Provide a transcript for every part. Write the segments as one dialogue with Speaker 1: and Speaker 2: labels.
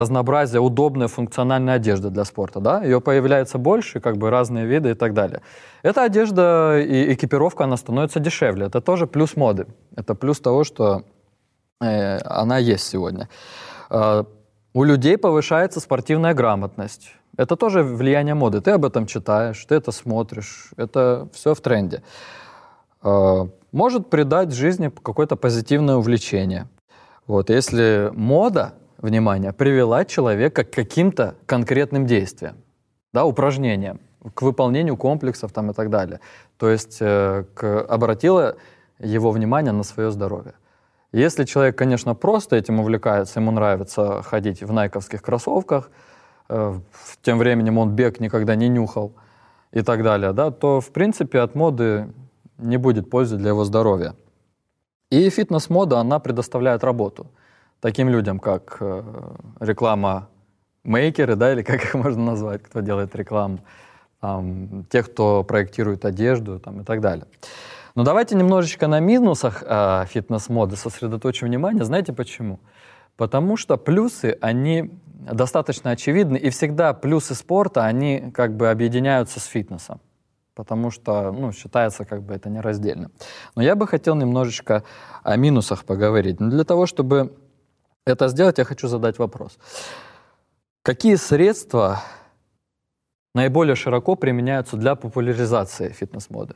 Speaker 1: разнообразие удобной функциональной одежды для спорта, да, ее появляется больше, как бы разные виды и так далее. Эта одежда и экипировка, она становится дешевле. Это тоже плюс моды. Это плюс того, что она есть сегодня. У людей повышается спортивная грамотность. Это тоже влияние моды. Ты об этом читаешь, ты это смотришь, это все в тренде. Может придать жизни какое-то позитивное увлечение. Вот, если мода, внимание, привела человека к каким-то конкретным действиям, да, упражнениям, к выполнению комплексов там, и так далее. То есть обратила его внимание на свое здоровье. Если человек, конечно, просто этим увлекается, ему нравится ходить в найковских кроссовках, тем временем он бег никогда не нюхал и так далее, да, то, в принципе, от моды не будет пользы для его здоровья. И фитнес-мода, она предоставляет работу таким людям, как реклама-мейкеры, да, или как их можно назвать, кто делает рекламу, тех, кто проектирует одежду там, и так далее. Но давайте немножечко на минусах фитнес-моды сосредоточим внимание. Знаете почему? Потому что плюсы, они достаточно очевидны, и всегда плюсы спорта, они как бы объединяются с фитнесом, потому что, ну, считается как бы это нераздельно. Но я бы хотел немножечко о минусах поговорить. Но для того, чтобы это сделать, я хочу задать вопрос. Какие средства наиболее широко применяются для популяризации фитнес-моды?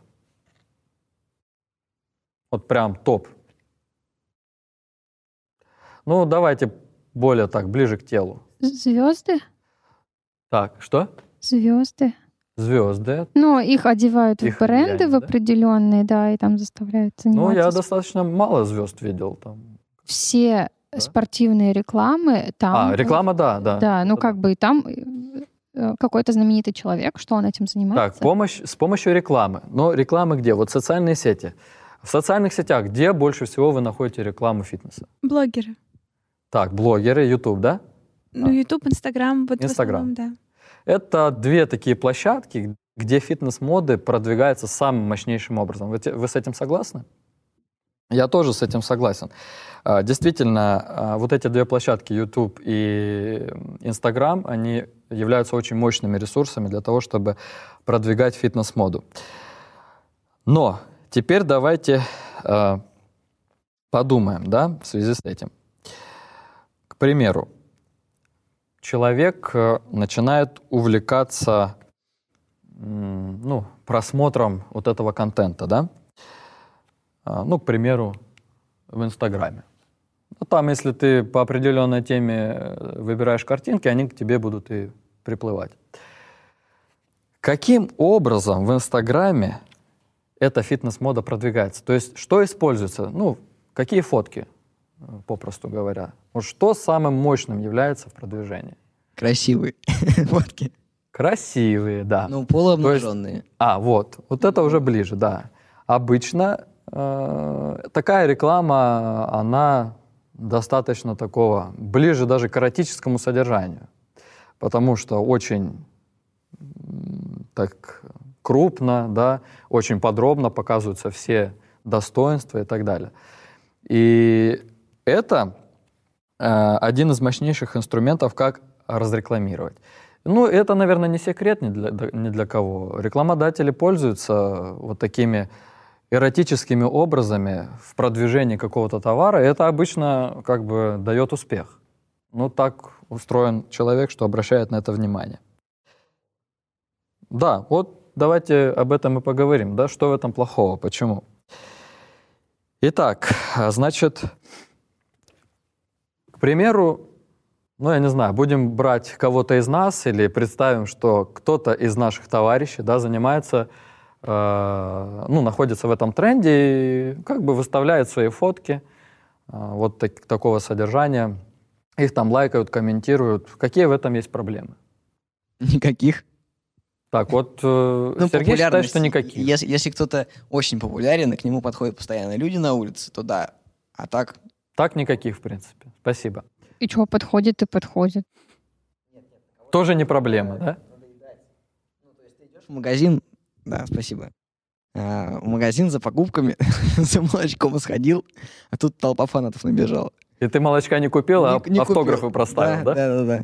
Speaker 1: Вот прям топ. Ну, давайте более так, ближе к телу.
Speaker 2: Звезды?
Speaker 1: Так, что?
Speaker 2: Звезды.
Speaker 1: Звезды.
Speaker 2: Ну, их одевают
Speaker 1: Их
Speaker 2: в бренды,
Speaker 1: влияние,
Speaker 2: в
Speaker 1: да?
Speaker 2: определенные, да, и там заставляют заниматься.
Speaker 1: Ну, я достаточно мало звезд видел там.
Speaker 2: Все спортивные рекламы там...
Speaker 1: реклама, да.
Speaker 2: Да, ну
Speaker 1: это
Speaker 2: как бы и там какой-то знаменитый человек, что он этим занимается.
Speaker 1: Так, с помощью рекламы. Но рекламы где? Вот социальные сети. В социальных сетях где больше всего вы находите рекламу фитнеса?
Speaker 3: Блогеры.
Speaker 1: Так, блогеры, YouTube, да?
Speaker 3: Ну, YouTube, Instagram, вот
Speaker 1: Instagram.
Speaker 3: в основном, да.
Speaker 1: Это две такие площадки, где фитнес-моды продвигаются самым мощнейшим образом. Вы с этим согласны? Я тоже с этим согласен. Действительно, вот эти две площадки, YouTube и Instagram, они являются очень мощными ресурсами для того, чтобы продвигать фитнес-моду. Но теперь давайте подумаем, да, в связи с этим. К примеру, человек начинает увлекаться просмотром вот этого контента, да? Ну, к примеру, в Инстаграме. Ну, там, если ты по определенной теме выбираешь картинки, они к тебе будут и приплывать. Каким образом в Инстаграме эта фитнес-мода продвигается? То есть, что используется? Ну, какие фотки, попросту говоря? Вот что самым мощным является в продвижении?
Speaker 4: Красивые фотки.
Speaker 1: Красивые, да.
Speaker 4: Ну, полуобнаженные.
Speaker 1: Вот это уже ближе, да. Обычно такая реклама, она достаточно такого, ближе даже к эротическому содержанию, потому что очень так крупно, да, очень подробно показываются все достоинства и так далее. И это один из мощнейших инструментов, как разрекламировать. Ну, это, наверное, не секрет ни для кого. Рекламодатели пользуются вот такими эротическими образами в продвижении какого-то товара, и это обычно как бы дает успех. Ну, так устроен человек, что обращает на это внимание. Да, вот давайте об этом и поговорим, да, что в этом плохого, почему. Итак, значит, к примеру, ну, я не знаю, будем брать кого-то из нас или представим, что кто-то из наших товарищей, да, занимается, находится в этом тренде и как бы выставляет свои фотки вот такого содержания. Их там лайкают, комментируют. Какие в этом есть проблемы?
Speaker 4: Никаких.
Speaker 1: Так, вот Сергей считает, что никаких.
Speaker 4: Если кто-то очень популярен, и к нему подходят постоянно люди на улице, то да. А так?
Speaker 1: Так никаких, в принципе. Спасибо.
Speaker 2: И что, подходит и подходит.
Speaker 1: Тоже не проблема, да?
Speaker 4: Ну, то есть ты идешь в магазин, да, спасибо, в магазин за покупками, за молочком сходил, а тут толпа фанатов набежала.
Speaker 1: И ты молочка не купил, а
Speaker 4: Не купил.
Speaker 1: автографы проставил, да?
Speaker 4: Да.